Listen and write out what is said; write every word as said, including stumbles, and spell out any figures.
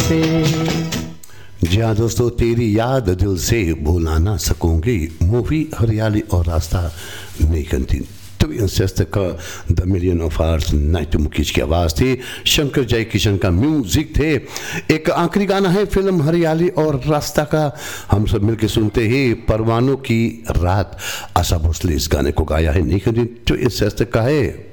से। जी हाँ दोस्तों, तेरी याद दिल से भुला ना सकूंगी, मूवी हरियाली और रास्ता नहीं करती। तो इंसेस्ट का the million of hours night Mukesh की आवाज़ थी, शंकर जय किशन का म्यूजिक थे। एक आखिरी गाना है फिल्म हरियाली और रास्ता का, हम सब मिलकर सुनते ही परवानों की रात। आशा भोसले इस गाने को गाया है, नहीं करती। तो इंसेस्ट का है।